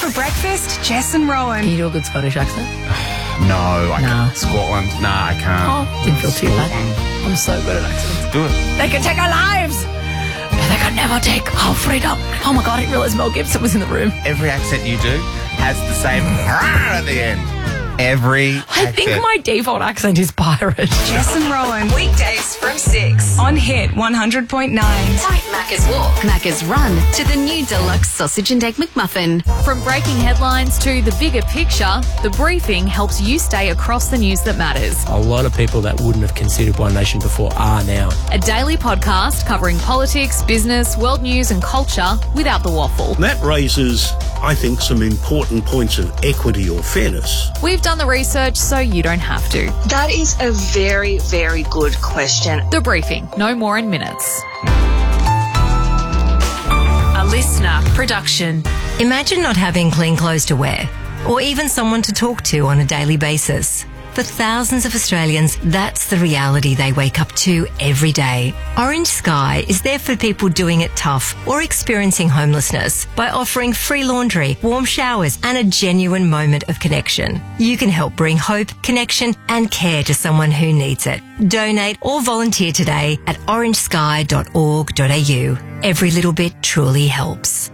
for breakfast, Jess and Rowan. Can you do a good Scottish accent? No, I can't. Scotland. Nah, I can't. Oh, didn't feel too bad. I'm so good at accents. Do it. They can take our lives, but they can never take our freedom. Oh my God, I didn't realise Mel Gibson was in the room. Every accent you do has the same at the end. I think my default accent is pirate. Jess and Rowan. Weekdays from 6 on Hit 100.9. Macca's Walk, Macca's Run to the new deluxe sausage and egg McMuffin. From breaking headlines to the bigger picture, The Briefing helps you stay across the news that matters. A lot of people that wouldn't have considered One Nation before are now. A daily podcast covering politics, business, world news and culture without the waffle. That raises, I think, some important points of equity or fairness. We've done the research so you don't have to. That is a very, very good question. The Briefing, no more in minutes. A listener production. Imagine not having clean clothes to wear, or even someone to talk to on a daily basis. For thousands of Australians, that's the reality they wake up to every day. Orange Sky is there for people doing it tough or experiencing homelessness by offering free laundry, warm showers, and a genuine moment of connection. You can help bring hope, connection, and care to someone who needs it. Donate or volunteer today at orangesky.org.au. Every little bit truly helps.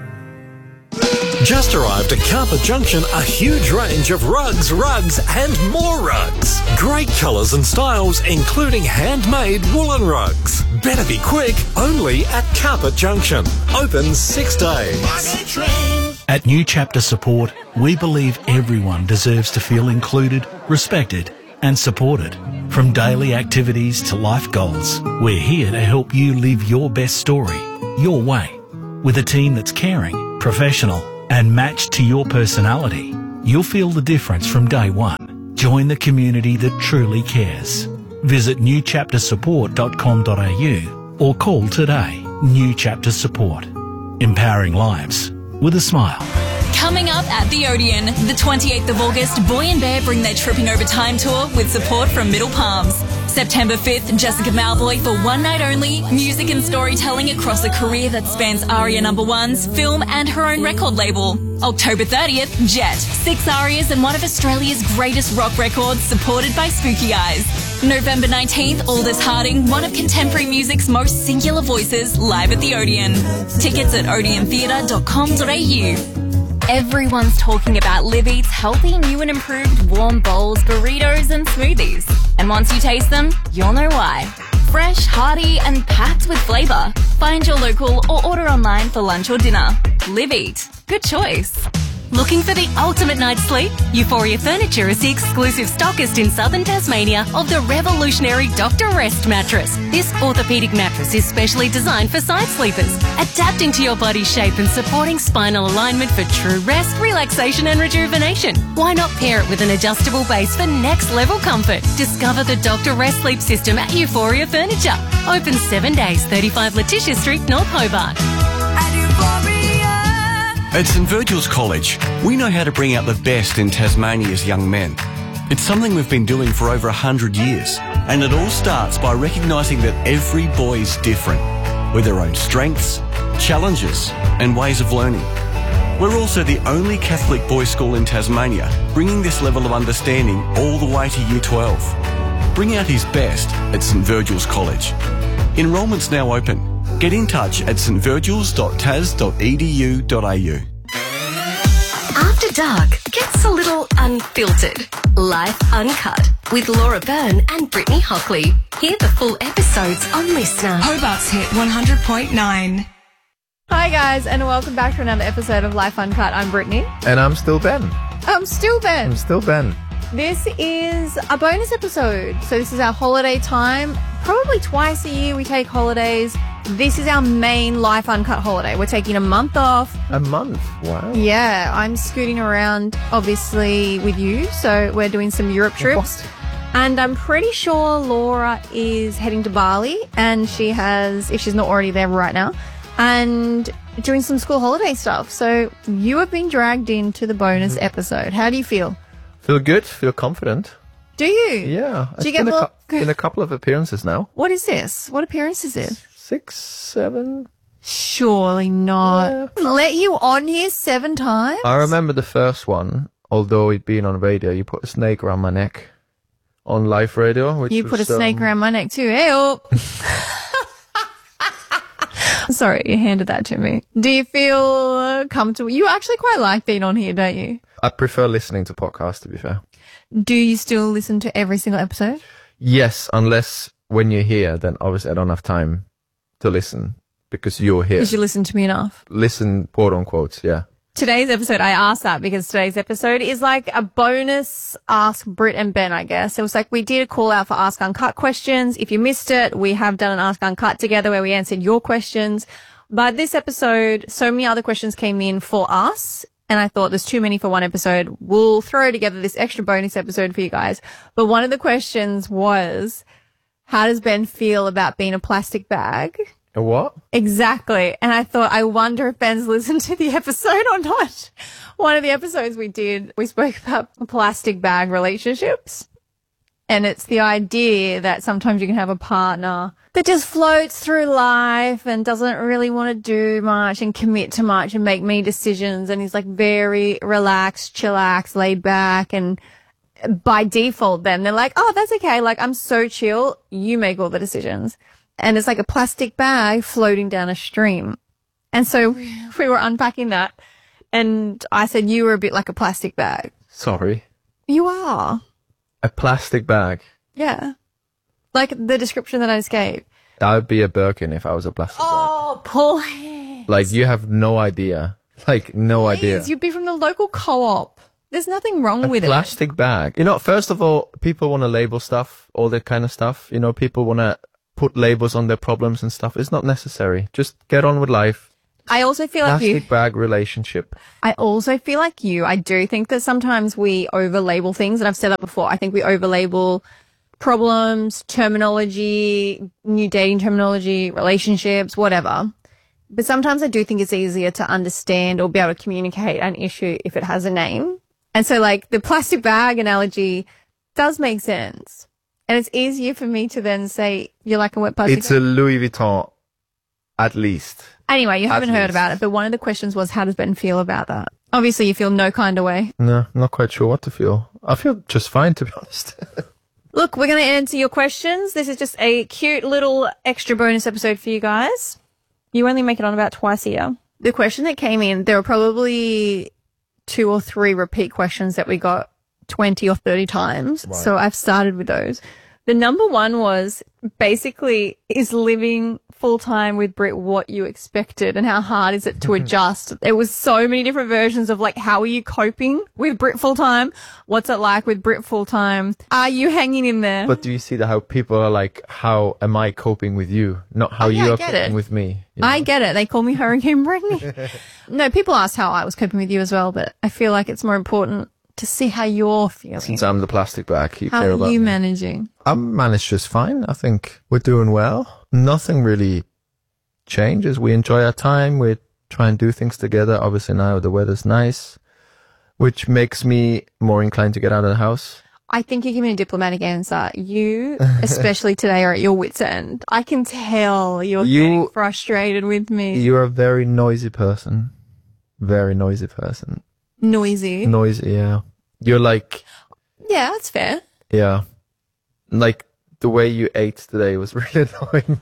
Just arrived at Carpet Junction, a huge range of rugs, and more rugs. Great colours and styles, including handmade woolen rugs. Better be quick, only at Carpet Junction. Open 6 days. At New Chapter Support, we believe everyone deserves to feel included, respected and supported. From daily activities to life goals, we're here to help you live your best story, your way. With a team that's caring, professional and matched to your personality, you'll feel the difference from day one. Join the community that truly cares. Visit newchaptersupport.com.au or call today. New Chapter Support. Empowering lives with a smile. Coming up at the Odeon, the 28th of August, Boy and Bear bring their Tripping Over Time tour with support from Middle Palms. September 5th, Jessica Malvoy for one night only, music and storytelling across a career that spans ARIA #1's film and her own record label. October 30th, Jet, 6 ARIAs and one of Australia's greatest rock records supported by Spooky Eyes. November 19th, Aldous Harding, one of contemporary music's most singular voices, live at the Odeon. Tickets at odeontheatre.com.au. Everyone's talking about Live Eat's healthy, new and improved warm bowls, burritos and smoothies. And once you taste them, you'll know why. Fresh, hearty and packed with flavour. Find your local or order online for lunch or dinner. Live Eat. Good choice. Looking for the ultimate night's sleep? Euphoria Furniture is the exclusive stockist in southern Tasmania of the revolutionary Dr. Rest mattress. This orthopaedic mattress is specially designed for side sleepers, adapting to your body's shape and supporting spinal alignment for true rest, relaxation and rejuvenation. Why not pair it with an adjustable base for next level comfort? Discover the Dr. Rest sleep system at Euphoria Furniture. Open 7 days, 35 Letitia Street, North Hobart. At St Virgil's College, we know how to bring out the best in Tasmania's young men. It's something we've been doing for over 100 years, and it all starts by recognising that every boy's different, with their own strengths, challenges and ways of learning. We're also the only Catholic boys' school in Tasmania, bringing this level of understanding all the way to Year 12. Bring out his best at St Virgil's College. Enrolment's now open. Get in touch at stvirgils.tas.edu.au. After Dark gets a little unfiltered. Life Uncut with Laura Byrne and Brittany Hockley. Hear the full episodes on Listener. Hobart's Hit 100.9. Hi guys, and welcome back to another episode of Life Uncut. I'm Brittany. And I'm still Ben. I'm still Ben. This is a bonus episode. So this is our holiday time. Probably twice a year we take holidays. This is our main Life Uncut holiday. We're taking a month off. A month? Wow. Yeah, I'm scooting around, obviously, with you. So we're doing some Europe trips. And I'm pretty sure Laura is heading to Bali. And she has, if she's not already there right now, and doing some school holiday stuff. So you have been dragged into the bonus episode. How do you feel? Feel good. Feel confident. Do you? Yeah. Do you get in a couple of appearances now. What is this? What appearance is it? 6, 7. Surely not. Let you on here 7 times? I remember the first one, although it being on radio, you put a snake around my neck on live radio. Which You put a snake around my neck too. Hey, Sorry, you handed that to me. Do you feel comfortable? You actually quite like being on here, don't you? I prefer listening to podcasts, to be fair. Do you still listen to every single episode? Yes, unless when you're here, then obviously I don't have time to listen because you're here. Because you listen to me enough. Listen, quote unquote, yeah. Today's episode, I asked that because today's episode is like a bonus Ask Brit and Ben, I guess. It was like we did a call out for Ask Uncut questions. If you missed it, we have done an Ask Uncut together where we answered your questions. But this episode, so many other questions came in for us. And I thought there's too many for one episode. We'll throw together this extra bonus episode for you guys. But one of the questions was, how does Ben feel about being a plastic bag? A what? Exactly. And I thought, I wonder if Ben's listened to the episode or not. One of the episodes we did, we spoke about plastic bag relationships. And it's the idea that sometimes you can have a partner that just floats through life and doesn't really want to do much and commit to much and make many decisions. And he's like very relaxed, chillax, laid back. And by default, then they're like, oh, that's okay. Like, I'm so chill. You make all the decisions. And it's like a plastic bag floating down a stream. And so we were unpacking that. And I said, you were a bit like a plastic bag. Sorry. You are. A plastic bag. Yeah. Like the description that I just gave. I would be a Birkin if I was a plastic bag. Oh, please. Like, you have no idea. Like, no idea. You'd be from the local co-op. There's nothing wrong with Plastic bag. You know, first of all, people want to label stuff, all that kind of stuff. You know, people want to put labels on their problems and stuff. It's not necessary. Just get on with life. I also feel like Plastic bag relationship. I also feel like you. I do think that sometimes we over-label things, and I've said that before. I think we over-label problems, terminology, new dating terminology, relationships, whatever. But sometimes I do think it's easier to understand or be able to communicate an issue if it has a name. And so, like, the plastic bag analogy does make sense. And it's easier for me to then say, you're like a wet plastic It's bag. a Louis Vuitton, at least. Anyway, you haven't heard about it, but one of the questions was, how does Ben feel about that? Obviously, you feel no kind of way. No, not quite sure what to feel. I feel just fine, to be honest. Look, we're going to answer your questions. This is just a cute little extra bonus episode for you guys. You only make it on about twice a year. The question that came in, there were probably 2 or 3 repeat questions that we got 20 or 30 times. Right. So I've started with those. The number one was basically, is living full-time with Brit what you expected, and how hard is it to adjust? There was so many different versions of like, how are you coping with Brit full-time? What's it like with Brit full-time? Are you hanging in there? But do you see how people are like, how am I coping with you? Not how you are coping with me. You know? I get it. They call me Hurricane Brittany. No, people ask how I was coping with you as well, but I feel like it's more important to see how you're feeling. Since I'm the plastic bag, you how care about are you me. managing? I'm managed just fine. I think we're doing well. Nothing really changes. We enjoy our time. We try and do things together. Obviously now the weather's nice, which makes me more inclined to get out of the house. I think you're giving a diplomatic answer. You, especially today, are at your wit's end. I can tell you're getting frustrated with me. You're a very noisy person. Very noisy person. Noisy. Noisy, yeah. You're like... Yeah, that's fair. Yeah. Like, the way you ate today was really annoying.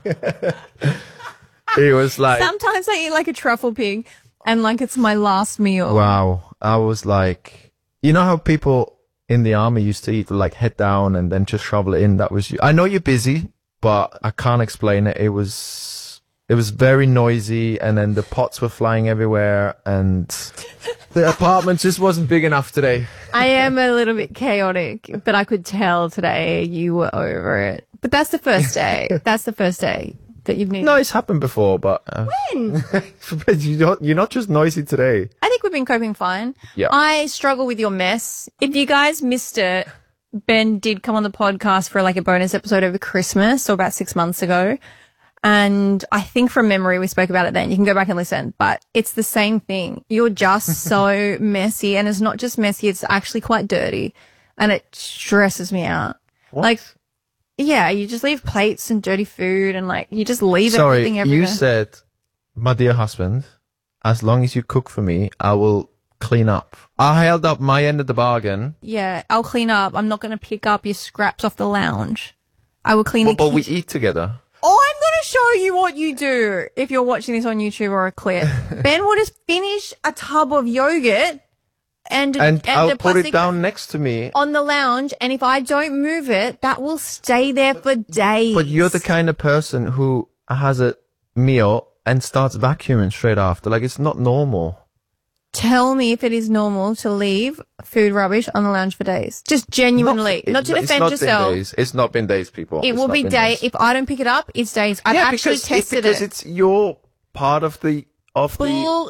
It was like... Sometimes I eat like a truffle pig, and like it's my last meal. Wow. I was like... You know how people in the army used to eat, like, head down and then just shovel it in? That was you. I know you're busy, but I can't explain it. It was very noisy, and then the pots were flying everywhere, and the apartment just wasn't big enough today. I am a little bit chaotic, but I could tell today you were over it. But that's the first day. That's the first day that you've needed. No, it's happened before, but... When? You're not just noisy today. I think we've been coping fine. Yeah. I struggle with your mess. If you guys missed it, Ben did come on the podcast for like a bonus episode over Christmas, so about 6 months ago. And I think from memory, we spoke about it then. You can go back and listen, but it's the same thing. You're just so messy, and it's not just messy. It's actually quite dirty, and it stresses me out. What? Like, yeah, you just leave plates and dirty food, and like, you just leave everything everywhere. You said my dear husband, as long as you cook for me, I will clean up. I held up my end of the bargain. Yeah, I'll clean up. I'm not going to pick up your scraps off the lounge. I will clean the But we kitchen. eat together. Oh, I'm going to show you what you do if you're watching this on YouTube or a clip. Ben will just finish a tub of yogurt and I'll the put it plastic down next to me. on the lounge, and if I don't move it, that will stay there for days. But you're the kind of person who has a meal and starts vacuuming straight after. Like, it's not normal. Tell me if it is normal to leave food rubbish on the lounge for days. Just genuinely. Not to defend yourself. It's not been days, people. It will be days. If I don't pick it up, it's days. I've actually tested because it. it's your part of the No.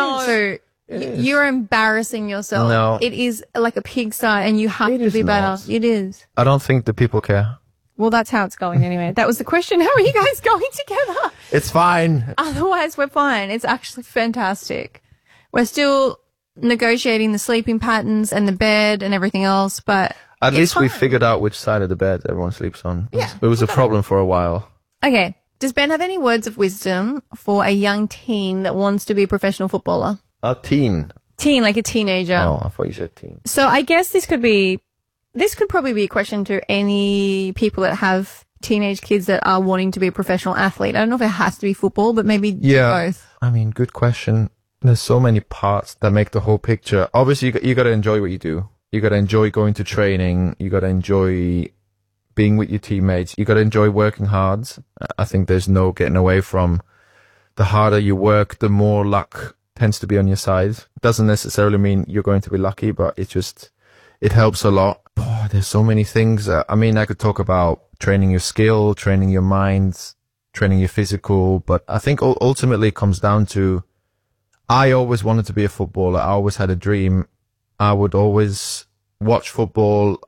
You're embarrassing yourself. No. It is like a pigsty and you have to be better. It is. I don't think the people care. Well, that's how it's going anyway. That was the question. How are you guys going together? It's fine. Otherwise, we're fine. It's actually fantastic. We're still negotiating the sleeping patterns and the bed and everything else, but At least we fine. figured out which side of the bed everyone sleeps on. Yeah, It was a problem for a while. Okay. Does Ben have any words of wisdom for a young teen that wants to be a professional footballer? A teen. Teen, like a teenager. Oh, I thought you said teen. So I guess this could probably be a question to any people that have teenage kids that are wanting to be a professional athlete. I don't know if it has to be football, but maybe both. I mean, good question. There's so many parts that make the whole picture. Obviously, you got to enjoy what you do. You got to enjoy going to training. You got to enjoy being with your teammates. You got to enjoy working hard. I think there's no getting away from the harder you work, the more luck tends to be on your side. Doesn't necessarily mean you're going to be lucky, but it helps a lot. Oh, there's so many things. I mean, I could talk about training your skill, training your mind, training your physical, but I think ultimately it comes down to I always wanted to be a footballer. I always had a dream. I would always watch football.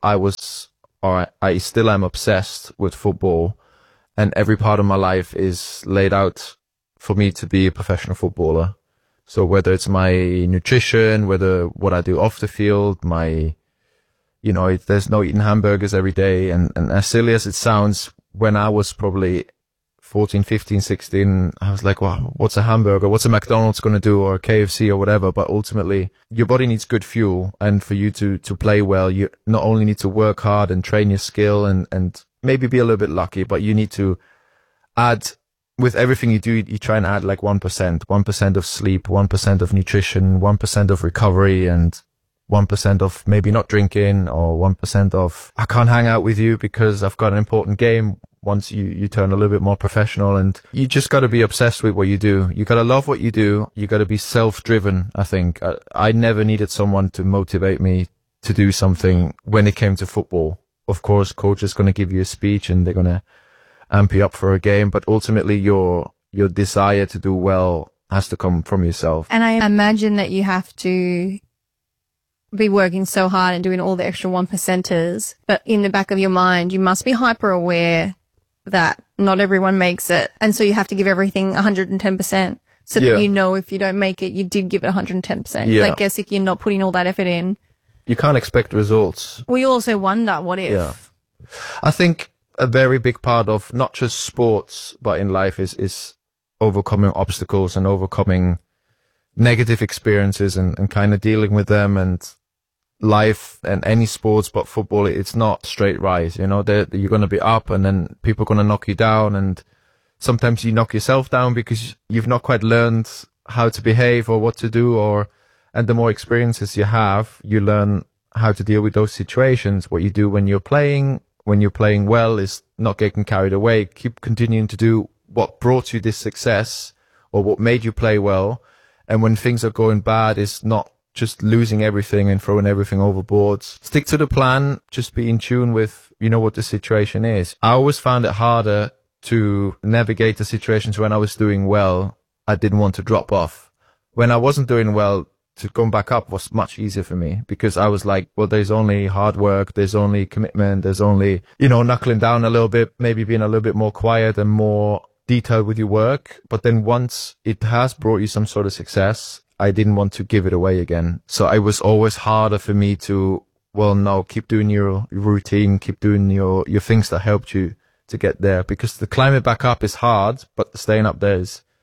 I still am obsessed with football, and every part of my life is laid out for me to be a professional footballer. So whether it's my nutrition, whether what I do off the field, there's no eating hamburgers every day. And as silly as it sounds, when I was probably 14, 15, 16, I was like, well, what's a hamburger? What's a McDonald's going to do, or a KFC or whatever? But ultimately, your body needs good fuel. And for you to play well, you not only need to work hard and train your skill and maybe be a little bit lucky, but you need to add, with everything you do, you try and add like 1% of sleep, 1% of nutrition, 1% of recovery, and 1% of maybe not drinking, or 1% of I can't hang out with you because I've got an important game. Once you turn a little bit more professional, and you just got to be obsessed with what you do. You got to love what you do. You got to be self-driven, I think. I never needed someone to motivate me to do something when it came to football. Of course, coach is going to give you a speech and they're going to amp you up for a game, but ultimately your desire to do well has to come from yourself. And I imagine that you have to be working so hard and doing all the extra 1%ers, but in the back of your mind, you must be hyper aware that not everyone makes it. And so you have to give everything 110%. So that you know if you don't make it, you did give it 110%. Yeah. I guess if you're not putting all that effort in. You can't expect results. We also wonder, what if? Yeah. I think a very big part of not just sports, but in life is overcoming obstacles and overcoming negative experiences and kind of dealing with them. And life and any sports, but football, it's not straight rise. You're going to be up and then people are going to knock you down, and sometimes you knock yourself down because you've not quite learned how to behave or what to do, and the more experiences you have, you learn how to deal with those situations. What you do when you're playing well is not getting carried away. Keep continuing to do what brought you this success or what made you play well. And when things are going bad, is not just losing everything and throwing everything overboard. Stick to the plan. Just be in tune with, what the situation is. I always found it harder to navigate the situations when I was doing well. I didn't want to drop off. When I wasn't doing well, to come back up was much easier for me, because I was like, well, there's only hard work, there's only commitment, there's only, knuckling down a little bit, maybe being a little bit more quiet and more detailed with your work. But then once it has brought you some sort of success, I didn't want to give it away again. So it was always harder for me to, keep doing your routine, keep doing your things that helped you to get there, because the climbing back up is hard, but staying up there is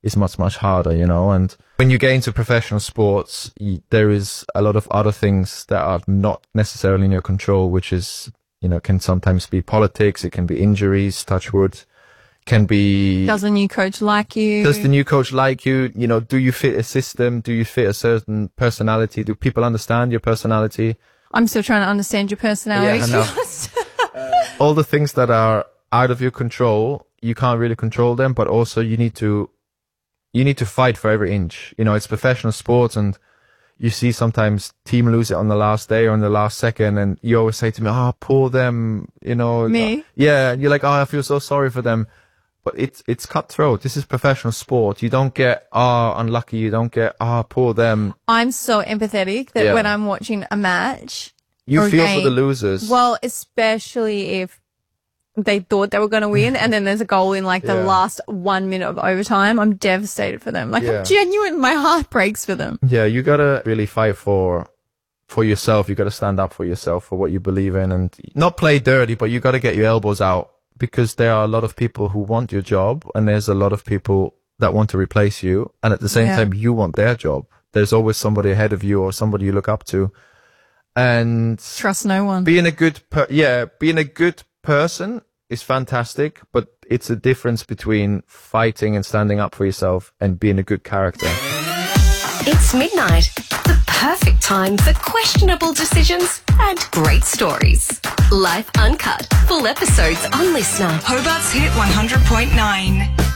is much, much harder, you know. And when you get into professional sports, there is a lot of other things that are not necessarily in your control, which is, you know, can sometimes be politics. It can be injuries, touch wood, can be... Does the new coach like you? Does the new coach like you? You know, do you fit a system? Do you fit a certain personality? Do people understand your personality? I'm still trying to understand your personality. Yeah, I know. All the things that are out of your control, you can't really control them, but also you need to fight for every inch. You know, it's professional sports, and you see sometimes team lose it on the last day or on the last second, and you always say to me, "Oh, poor them," you know. Me? Yeah, and you're like, "Oh, I feel so sorry for them." But it's cutthroat. This is professional sport. You don't get, unlucky. You don't get, poor them. I'm so empathetic that when I'm watching a match, you feel for the losers. Well, especially if they thought they were going to win, and then there's a goal in like the last 1 minute of overtime. I'm devastated for them. Like, I'm genuine. My heart breaks for them. Yeah, you gotta really fight for yourself. You gotta stand up for yourself, for what you believe in, and not play dirty, but you gotta get your elbows out, because there are a lot of people who want your job, and there's a lot of people that want to replace you, and at the same time, you want their job. There's always somebody ahead of you or somebody you look up to, and trust no one. Being a good person is fantastic, but it's a difference between fighting and standing up for yourself and being a good character. It's midnight, the perfect time for questionable decisions and great stories. Life Uncut, full episodes on Listener. Hobart's Hit 100.9.